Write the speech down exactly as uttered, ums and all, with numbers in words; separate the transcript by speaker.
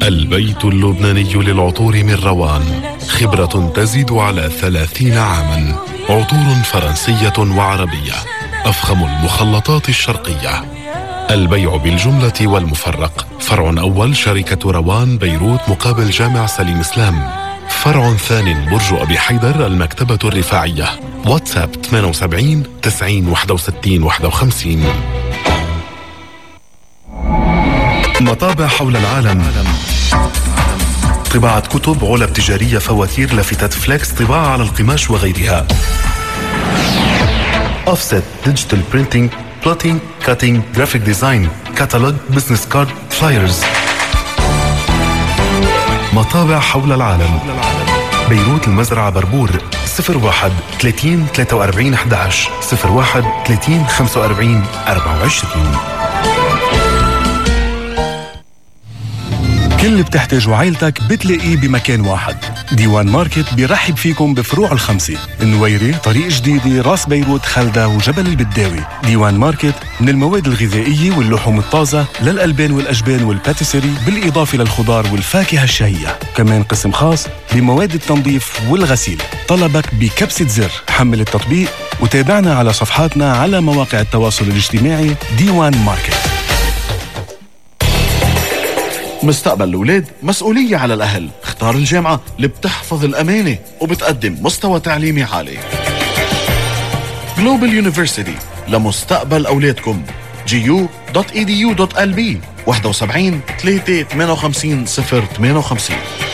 Speaker 1: البيت اللبناني للعطور من روان، خبرة تزيد على ثلاثين عاماً. عطور فرنسية وعربية، أفخم المخلطات الشرقية. البيع بالجملة والمفرق. فرع أول شركة روان بيروت مقابل جامع سليم إسلام. فرع ثاني برج أبي حيدر المكتبة الرفاعية. واتساب ثمانية وسبعين تسعين واحد وستين واحد وخمسين. مطابع حول العالم. طباعة كتب، علب تجارية، فواتير، لافتات فليكس، طباعة على القماش وغيرها. أوفست، ديجيتال برينتينج، بلوتينج، كاتينج، جرافيك ديزاين، كاتالوج، بزنس كارد، فلايرز. مطابع حول العالم. بيروت المزرعة بربور صفر واحد ثلاثين ثلاثة وأربعين أحد عشر صفر واحد ثلاثين خمسة وأربعين أربعة وعشرين.
Speaker 2: كل اللي بتحتاجه عائلتك بتلاقيه بمكان واحد. ديوان ماركت بيرحب فيكم بفروع الخمسة: النويري، طريق جديدة، راس بيروت، خلدة وجبل البداوي. ديوان ماركت من المواد الغذائية واللحوم الطازة للألبان والأجبان والباتيسري، بالإضافة للخضار والفاكهة الشهية. كمان قسم خاص بمواد التنظيف والغسيل. طلبك بكبسة زر. حمل التطبيق وتابعنا على صفحاتنا على مواقع التواصل الاجتماعي. ديوان ماركت.
Speaker 3: مستقبل الأولاد مسؤولية على الأهل. اختار الجامعة اللي بتحفظ الأمانة وبتقدم مستوى تعليمي عالي. Global University لمستقبل أولادكم. جي يو دوت إي دي يو دوت إل بي واحد وسبعين ثلاثة ثمانية وخمسين صفر ثمانية وخمسين.